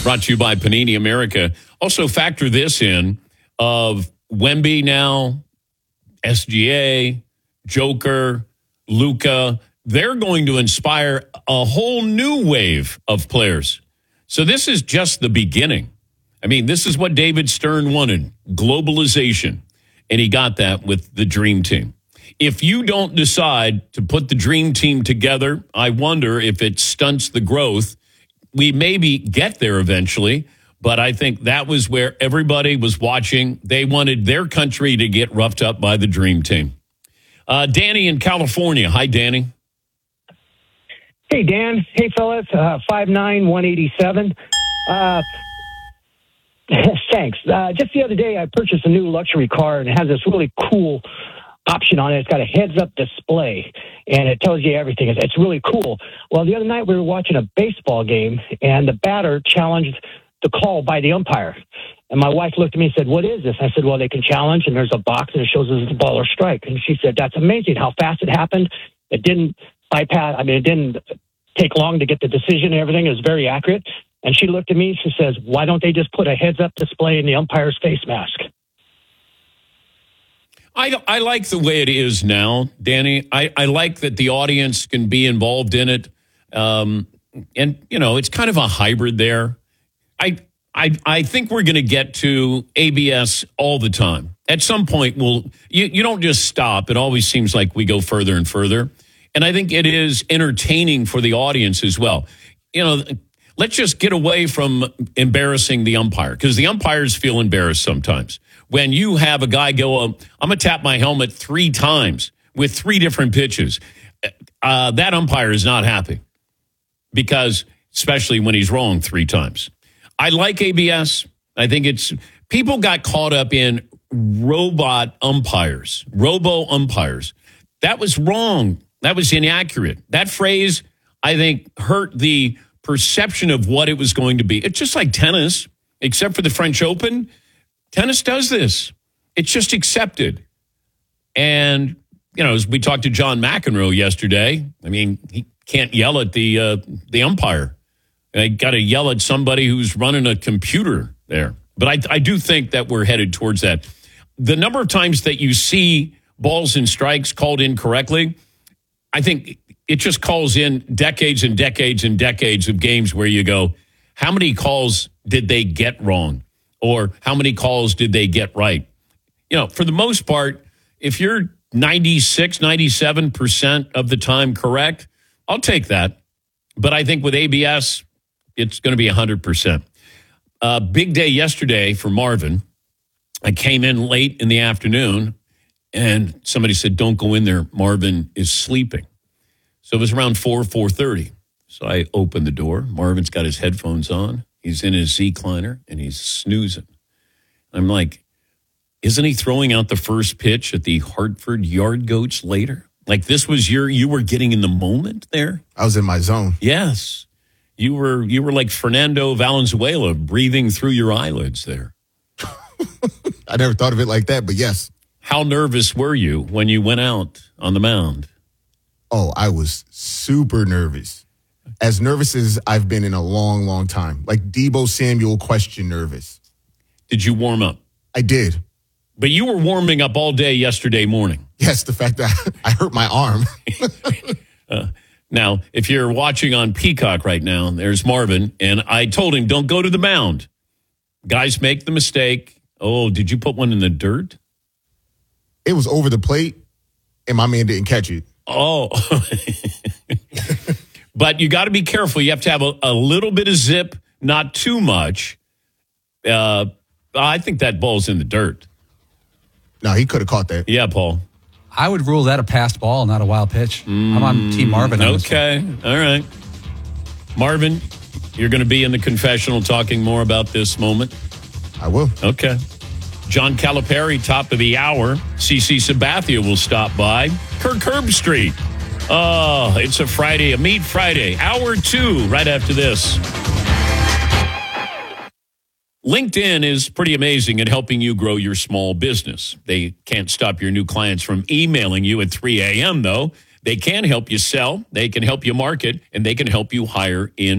Brought to you by Panini America. Also factor this in of Wemby now, SGA, Joker, Luka. They're going to inspire a whole new wave of players. So this is just the beginning. I mean, this is what David Stern wanted, globalization. And he got that with the Dream Team. If you don't decide to put the Dream Team together, I wonder if it stunts the growth. We maybe get there eventually, but I think that was where everybody was watching. They wanted their country to get roughed up by the Dream Team. Danny in California. Hi, Danny. Hey, Dan. Hey, fellas. 5'9", 187. Thanks. Just the other day, I purchased a new luxury car, and it has this really cool option on it. It's got a heads-up display, and it tells you everything. It's really cool. Well, the other night, we were watching a baseball game, and the batter challenged the call by the umpire. And my wife looked at me and said, "What is this?" I said, "Well, they can challenge, and there's a box, and it shows us the ball or strike." And she said, "That's amazing how fast it happened. It didn't bypass. It didn't take long to get the decision and everything. It was very accurate." And she looked at me and she says, "Why don't they just put a heads-up display in the umpire's face mask?" I like the way it is now, Danny. I like that the audience can be involved in it. And, it's kind of a hybrid there. I think we're going to get to ABS all the time. At some point, you don't just stop. It always seems like we go further and further. And I think it is entertaining for the audience as well. Let's just get away from embarrassing the umpire, because the umpires feel embarrassed sometimes. When you have a guy go, "I'm going to tap my helmet 3 times with 3 different pitches," that umpire is not happy, because especially when he's wrong 3 times. I like ABS. I think people got caught up in robot umpires, robo umpires. That was wrong. That was inaccurate. That phrase, I think, hurt the perception of what it was going to be. It's just like tennis, except for the French Open. Tennis does this. It's just accepted. And, as we talked to John McEnroe yesterday, he can't yell at the umpire. I got to yell at somebody who's running a computer there. But I do think that we're headed towards that. The number of times that you see balls and strikes called incorrectly, I think it just calls in decades and decades and decades of games where you go, how many calls did they get wrong? Or how many calls did they get right? For the most part, if you're 96, 97% of the time correct, I'll take that. But I think with ABS, it's going to be 100%. Big day yesterday for Marvin. I came in late in the afternoon, and somebody said, "Don't go in there. Marvin is sleeping." So it was around 4:30. So I opened the door. Marvin's got his headphones on. He's in his Z-Cliner, and he's snoozing. I'm like, isn't he throwing out the first pitch at the Hartford Yard Goats later? Like, this was you were getting in the moment there? I was in my zone. Yes. You were like Fernando Valenzuela breathing through your eyelids there. I never thought of it like that, but yes. How nervous were you when you went out on the mound? Oh, I was super nervous. As nervous as I've been in a long, long time. Like Deebo Samuel question nervous. Did you warm up? I did. But you were warming up all day yesterday morning. Yes, the fact that I hurt my arm. Now, if you're watching on Peacock right now, there's Marvin, and I told him, don't go to the mound. Guys make the mistake. Oh, did you put one in the dirt? It was over the plate, and my man didn't catch it. Oh. But you got to be careful. You have to have a little bit of zip, not too much. I think that ball's in the dirt. No, he could have caught that. Yeah, Paul. I would rule that a passed ball, not a wild pitch. I'm on Team Marvin. Okay. All right. Marvin, you're going to be in the confessional talking more about this moment. I will. Okay. John Calipari, top of the hour. CC Sabathia will stop by. Kirk Herbstreit. Oh, it's a Friday, a Meat Friday. Hour 2 right after this. LinkedIn is pretty amazing at helping you grow your small business. They can't stop your new clients from emailing you at 3 a.m., though. They can help you sell, they can help you market, and they can help you hire in